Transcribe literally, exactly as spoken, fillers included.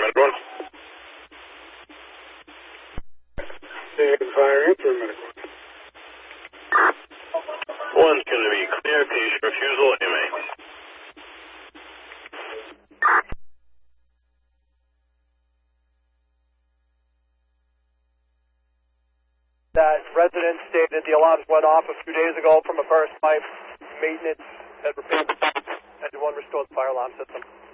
Medical one. State fire answer, medical one. One's going to be clear, patient refusal, M A. That resident stated the alarms went off a few days ago from a burst pipe. Maintenance had repaired and one restored the fire alarm system.